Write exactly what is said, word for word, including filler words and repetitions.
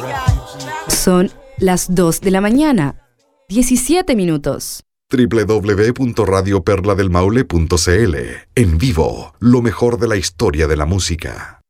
Son las dos de la mañana, diecisiete minutos. doble u doble u doble u punto radio perla del maule punto c l. En vivo, lo mejor de la historia de la música.